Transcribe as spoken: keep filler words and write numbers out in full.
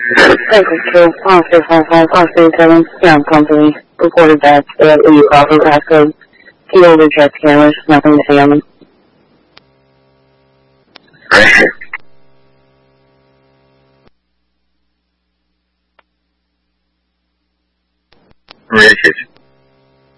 Vehicle two, one six one five, one three seven, Young Company. Reported that at Lee Crawford passcode. Key over check cameras, nothing to see on them. Right. Communication.